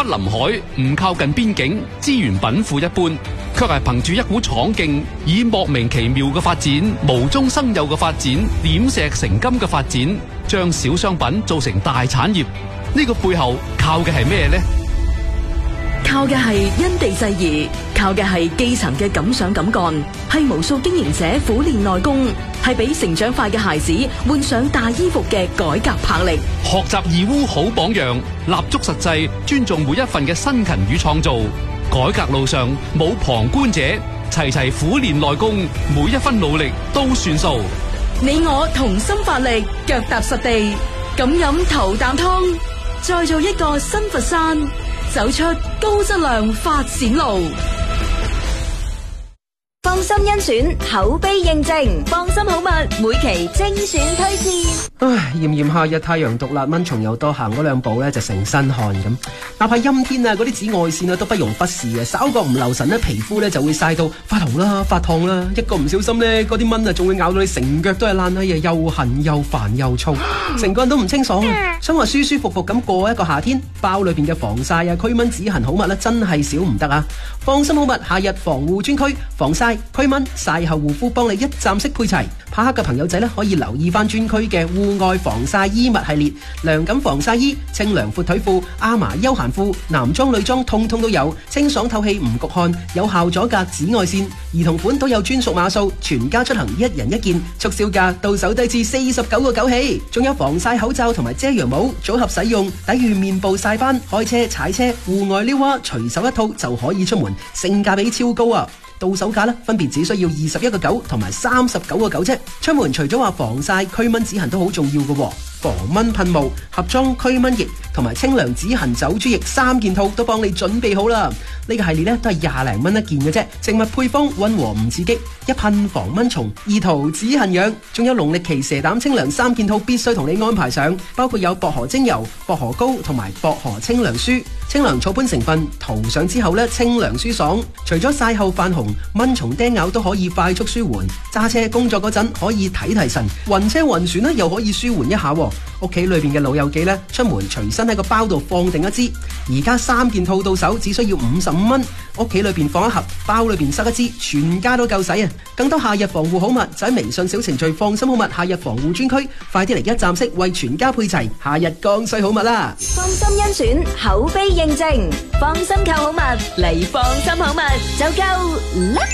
臨海，唔靠近邊境，資源稟賦一般，卻係憑住一股闖勁，以莫名其妙嘅發展、無中生有嘅發展、點石成金嘅發展，將小商品做成大產業。呢個背後靠嘅係咩呢？ 靠嘅係因地制宜，靠嘅係基層嘅敢想敢幹，係無數經營者苦練內功，係俾成長快嘅孩子換上大衣服嘅改革魄力。 學習義烏好榜樣，立足實際，尊重每一份嘅辛勤與創造。改革路上冇旁觀者，齊齊苦練內功，每一分努力都算數。 你我同心發力，腳踏實地，敢飲頭啖湯，再做一個新佛山，走出高質量發展路。 放心甄選，口碑認證，放心好物，每期精選推薦。 唉，炎炎夏日太陽毒辣，蚊蟲又多，行嗰兩步咧就成身汗咁。哪怕陰天啊，嗰啲紫外線啊都不容忽視嘅。稍覺唔留神咧，皮膚咧就會曬到發紅啦、發燙啦。一個唔小心咧，嗰啲蚊啊仲會咬到你成腳都係爛閪啊，又痕又煩又燥，成個人都唔清爽。想話舒舒服服咁過一個夏天，包裏邊嘅防曬啊、驅蚊止痕好物咧，真係少唔得啊！放心好物夏日防護專區，防曬、驅蚊、曬後護膚，幫你一站式配齊。怕黑嘅朋友仔咧，可以留意翻專區嘅戶外防曬衣物系列，涼感防曬衣、清涼闊腿褲、阿嫲休閒褲，男裝女裝通通都有，清爽透氣唔焗汗，有效阻隔紫外線。兒童款都有專屬碼數，全家出行一人一件，促銷價到手低至49.9起。仲有防曬口罩同埋遮陽帽組合使用，抵禦面部曬斑。開車、踩車、戶外溜滑，隨手一套就可以出門，性價比超高啊！到手價分別只需要21.9同埋39.9啫。出門除咗話防曬、驅蚊止痕都好重要嘅，防蚊噴霧、盒裝驅蚊液同埋清涼止痕走珠液3件套都幫你準備好啦。呢個系列都係20零蚊一件嘅啫，植物配方溫和唔刺激，一噴防蚊蟲，二塗止痕癢。仲有農曆期蛇膽清涼3件套必須同你安排上，包括有薄荷精油、薄荷膏同埋薄荷清涼舒。清涼草本成分塗上之後清涼舒爽，除咗曬後泛紅、蚊蟲叮咬都可以快速舒緩。揸車工作嗰陣可以提神，暈車暈船又可以舒緩一下。屋企裏邊嘅老友記出門隨身喺個包度放定一支。而家3件套到手只需要55蚊，屋企裏邊放一盒，包裏邊塞一支，全家都夠使啊！更多夏日防護好物就喺微信小程序放心好物夏日防護專區，快啲嚟一站式為全家配齊夏日剛需好物啦！ 放心甄選，口碑認證，放心購好物嚟放心好物就夠啦！